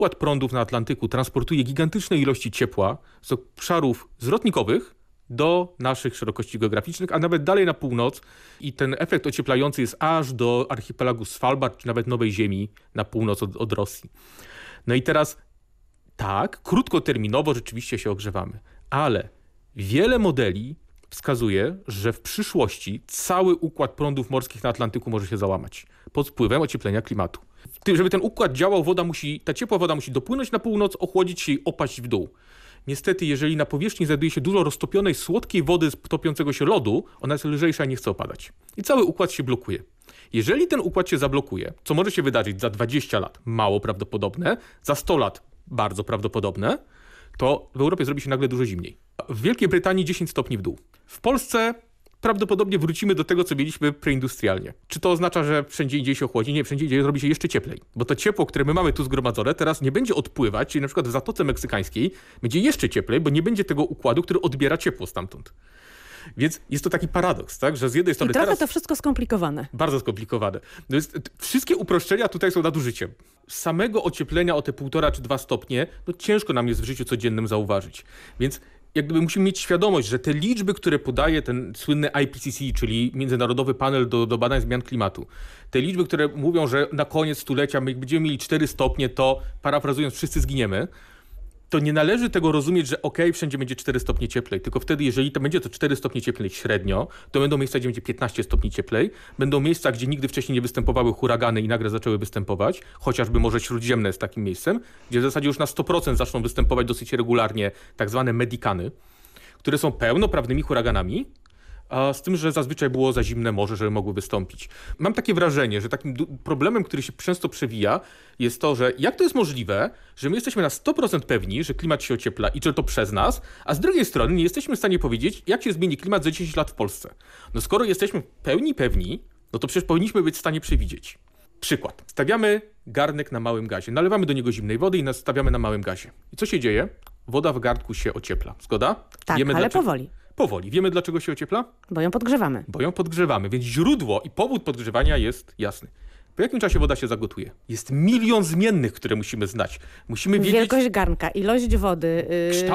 układ prądów na Atlantyku transportuje gigantyczne ilości ciepła z obszarów zwrotnikowych do naszych szerokości geograficznych, a nawet dalej na północ i ten efekt ocieplający jest aż do archipelagu Svalbard, czy nawet Nowej Ziemi na północ od Rosji. No i teraz tak, krótkoterminowo rzeczywiście się ogrzewamy, ale wiele modeli wskazuje, że w przyszłości cały układ prądów morskich na Atlantyku może się załamać pod wpływem ocieplenia klimatu. Żeby ten układ działał, ta ciepła woda musi dopłynąć na północ, ochłodzić się i opaść w dół. Niestety, jeżeli na powierzchni znajduje się dużo roztopionej, słodkiej wody z topiącego się lodu, ona jest lżejsza i nie chce opadać. I cały układ się blokuje. Jeżeli ten układ się zablokuje, co może się wydarzyć za 20 lat, mało prawdopodobne, za 100 lat bardzo prawdopodobne, to w Europie zrobi się nagle dużo zimniej. W Wielkiej Brytanii 10 stopni w dół. W Polsce prawdopodobnie wrócimy do tego, co mieliśmy preindustrialnie. Czy to oznacza, że wszędzie indziej się ochłodzi? Nie, wszędzie indziej zrobi się jeszcze cieplej. Bo to ciepło, które my mamy tu zgromadzone, teraz nie będzie odpływać, czyli na przykład w Zatoce Meksykańskiej będzie jeszcze cieplej, bo nie będzie tego układu, który odbiera ciepło stamtąd. Więc jest to taki paradoks, tak? Że z jednej strony I trochę to wszystko skomplikowane. Bardzo skomplikowane. No wszystkie uproszczenia tutaj są nadużyciem. Samego ocieplenia o te 1,5 czy 2 stopnie, no ciężko nam jest w życiu codziennym zauważyć. Więc jak gdyby musimy mieć świadomość, że te liczby, które podaje ten słynny IPCC, czyli Międzynarodowy Panel do Badań Zmian Klimatu, te liczby, które mówią, że na koniec stulecia my będziemy mieli 4 stopnie, to parafrazując wszyscy zginiemy, to nie należy tego rozumieć, że wszędzie będzie 4 stopnie cieplej, tylko wtedy, jeżeli to będzie to 4 stopnie cieplej średnio, to będą miejsca, gdzie będzie 15 stopni cieplej, będą miejsca, gdzie nigdy wcześniej nie występowały huragany i nagle zaczęły występować, chociażby Morze Śródziemne jest takim miejscem, gdzie w zasadzie już na 100% zaczną występować dosyć regularnie tak zwane medikany, które są pełnoprawnymi huraganami, a z tym, że zazwyczaj było za zimne morze, żeby mogły wystąpić. Mam takie wrażenie, że takim problemem, który się często przewija, jest to, że jak to jest możliwe, że my jesteśmy na 100% pewni, że klimat się ociepla i że to przez nas, a z drugiej strony nie jesteśmy w stanie powiedzieć, jak się zmieni klimat za 10 lat w Polsce. No skoro jesteśmy pewni, no to przecież powinniśmy być w stanie przewidzieć. Przykład. Stawiamy garnek na małym gazie, nalewamy do niego zimnej wody i nastawiamy na małym gazie. I co się dzieje? Woda w garnku się ociepla. Zgoda? Tak, ale powoli. Powoli. Wiemy, dlaczego się ociepla? Bo ją podgrzewamy. Więc źródło i powód podgrzewania jest jasny. Po jakim czasie woda się zagotuje? Jest milion zmiennych, które musimy znać. Musimy wiedzieć... Wielkość garnka, ilość wody.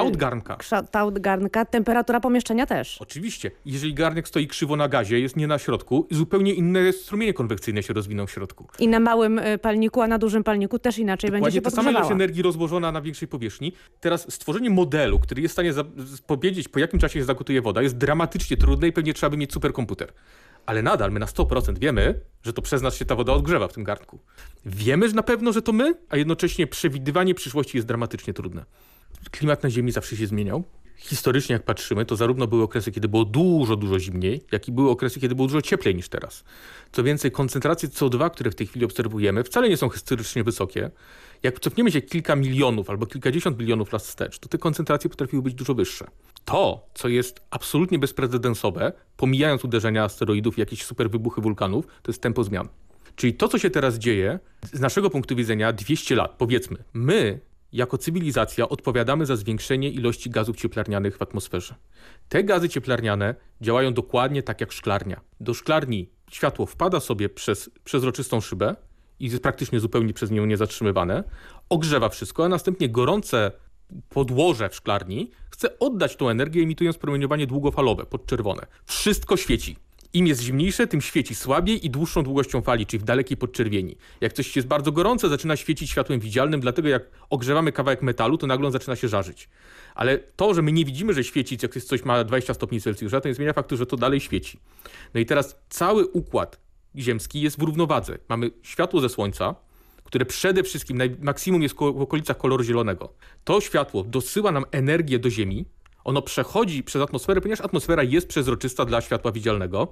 Kształt garnka. Temperatura pomieszczenia też. Oczywiście. Jeżeli garnek stoi krzywo na gazie, jest nie na środku, zupełnie inne strumienie konwekcyjne się rozwiną w środku. I na małym palniku, a na dużym palniku też inaczej będzie się podgrzewała. Ta sama ilość energii rozłożona na większej powierzchni. Teraz stworzenie modelu, który jest w stanie powiedzieć, po jakim czasie się zagotuje woda, jest dramatycznie trudne i pewnie trzeba by mieć superkomputer. Ale nadal my na 100% wiemy, że to przez nas się ta woda odgrzewa w tym garnku. Wiemy, że na pewno, że to my, a jednocześnie przewidywanie przyszłości jest dramatycznie trudne. Klimat na Ziemi zawsze się zmieniał. Historycznie jak patrzymy, to zarówno były okresy, kiedy było dużo zimniej, jak i były okresy, kiedy było dużo cieplej niż teraz. Co więcej, koncentracje CO2, które w tej chwili obserwujemy, wcale nie są historycznie wysokie. Jak cofniemy się kilka milionów albo kilkadziesiąt milionów lat wstecz, to te koncentracje potrafiły być dużo wyższe. To, co jest absolutnie bezprecedensowe, pomijając uderzenia asteroidów i jakieś super wybuchy wulkanów, to jest tempo zmian. Czyli to, co się teraz dzieje, z naszego punktu widzenia 200 lat, powiedzmy, my jako cywilizacja odpowiadamy za zwiększenie ilości gazów cieplarnianych w atmosferze. Te gazy cieplarniane działają dokładnie tak jak szklarnia. Do szklarni światło wpada sobie przez przezroczystą szybę i jest praktycznie zupełnie przez nią niezatrzymywane, ogrzewa wszystko, a następnie gorące podłoże w szklarni chce oddać tą energię, emitując promieniowanie długofalowe, podczerwone. Wszystko świeci. Im jest zimniejsze, tym świeci słabiej i dłuższą długością fali, czyli w dalekiej podczerwieni. Jak coś jest bardzo gorące, zaczyna świecić światłem widzialnym, dlatego jak ogrzewamy kawałek metalu, to nagle on zaczyna się żarzyć. Ale to, że my nie widzimy, że świeci, jak coś ma 20 stopni Celsjusza, to nie zmienia faktu, że to dalej świeci. No i teraz cały układ ziemski jest w równowadze. Mamy światło ze Słońca, które przede wszystkim maksimum jest w okolicach koloru zielonego. To światło dosyła nam energię do Ziemi, ono przechodzi przez atmosferę, ponieważ atmosfera jest przezroczysta dla światła widzialnego,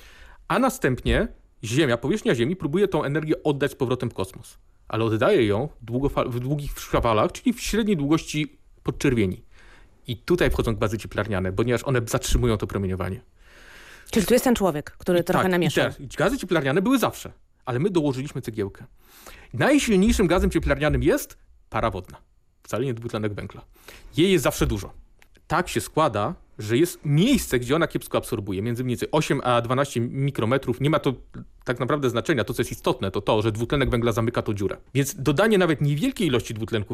a następnie Ziemia, powierzchnia Ziemi próbuje tą energię oddać z powrotem w kosmos. Ale oddaje ją w długich falach, czyli w średniej długości podczerwieni. I tutaj wchodzą gazy cieplarniane, ponieważ one zatrzymują to promieniowanie. Czyli tu jest ten człowiek, który trochę namieszał. Gazy cieplarniane były zawsze, ale my dołożyliśmy cegiełkę. Najsilniejszym gazem cieplarnianym jest para wodna. Wcale nie dwutlenek węgla. Jej jest zawsze dużo. Tak się składa, że jest miejsce, gdzie ona kiepsko absorbuje, między mniej więcej 8 a 12 mikrometrów. Nie ma to tak naprawdę znaczenia. To, co jest istotne, to to, że dwutlenek węgla zamyka tą dziurę. Więc dodanie nawet niewielkiej ilości dwutlenku